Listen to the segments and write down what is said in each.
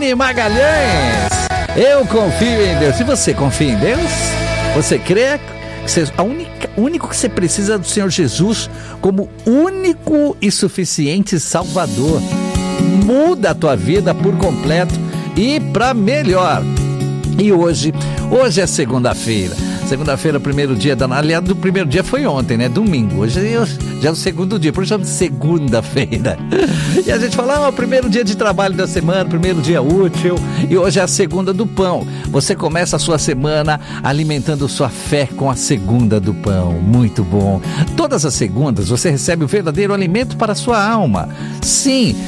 Aline Magalhães. Eu confio em Deus. Se você confia em Deus, você crê que o único que você precisa é do Senhor Jesus como único e suficiente Salvador. Muda a tua vida por completo e para melhor. E hoje é segunda-feira. Segunda-feira, primeiro dia aliás, o primeiro dia foi ontem, né? Domingo. Hoje já é o segundo dia, por isso chama de segunda-feira. E a gente fala, o primeiro dia de trabalho da semana, primeiro dia útil. E hoje é a segunda do pão. Você começa a sua semana alimentando sua fé com a segunda do pão. Muito bom. Todas as segundas você recebe o verdadeiro alimento para a sua alma. Sim,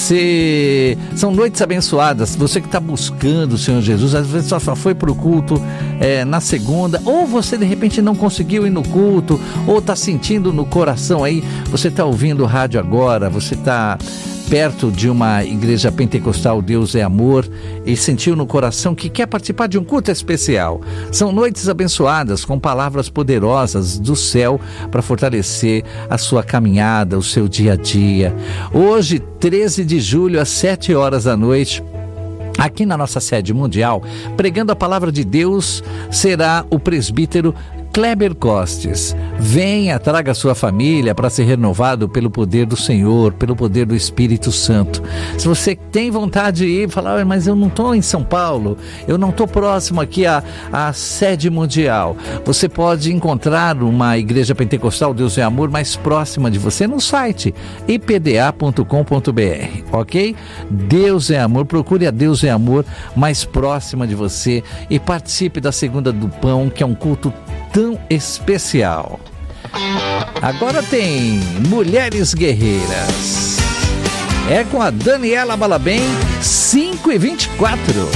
são noites abençoadas. Você que está buscando o Senhor Jesus, às vezes só foi para o culto na segunda, ou você de repente não conseguiu ir no culto, ou está sentindo no coração aí, você está ouvindo o rádio agora, você está perto de uma igreja pentecostal, Deus é Amor, e sentiu no coração que quer participar de um culto especial. São noites abençoadas com palavras poderosas do céu para fortalecer a sua caminhada, o seu dia a dia. Hoje, 13 de julho, às 7 horas da noite, aqui na nossa sede mundial, pregando a palavra de Deus, será o presbítero Kleber Costes. Venha, traga sua família para ser renovado pelo poder do Senhor, pelo poder do Espírito Santo. Se você tem vontade de ir, falar, mas eu não estou em São Paulo, eu não estou próximo aqui à sede mundial. Você pode encontrar uma igreja pentecostal, Deus é Amor, mais próxima de você no site ipda.com.br, ok? Deus é Amor, procure a Deus é Amor mais próxima de você e participe da Segunda do Pão, que é um culto tão especial. Agora tem Mulheres Guerreiras. É com a Daniela Balabem, 5h24.